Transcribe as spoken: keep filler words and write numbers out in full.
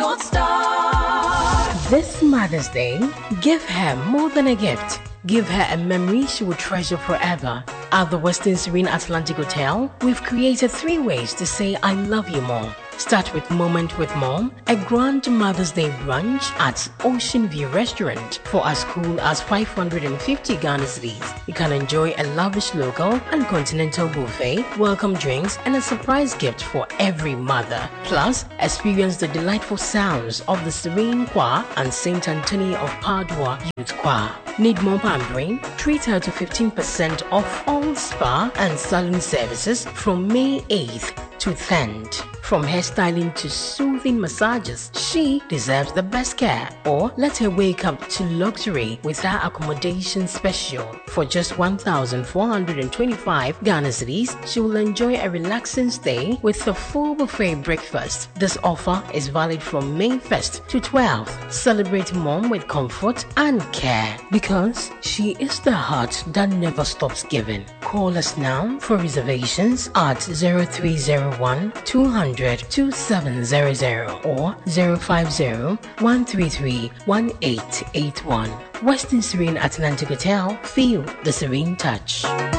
North Star. This Mother's Day, give her more than a gift. Give her a memory she will treasure forever. At the Westin Serene Atlantic Hotel, we've created three ways to say I love you more. Start with Moment with Mom, a grand Mother's Day brunch at Ocean View Restaurant for as cool as five hundred fifty Ghana cedis. You can enjoy a lavish local and continental buffet, welcome drinks, and a surprise gift for every mother. Plus, experience the delightful sounds of the Serene Choir and Saint Anthony of Padua Youth Choir. Need more pampering? Treat her to fifteen percent off all spa and salon services from May eighth to tenth. From hairstyling to soothing massages, she deserves the best care. Or let her wake up to luxury with our accommodation special. For just one thousand four hundred twenty-five Ghana cedis, she will enjoy a relaxing stay with a full buffet breakfast. This offer is valid from May first to twelfth. Celebrate Mom with comfort and care because she is the heart that never stops giving. Call us now for reservations at zero three zero one two hundred two seven zero zero or zero five zero one three three one eight eight one. Westin Serene Atlantic Hotel. Feel the serene touch.